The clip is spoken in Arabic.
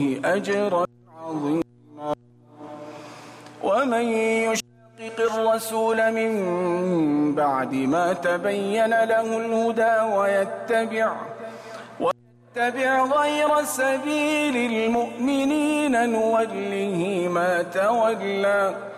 أجرا عظيما. ومن يشاقق الرسول من بعد ما تبين له الهدى ويتبع غير سبيل المؤمنين نوله ما تولى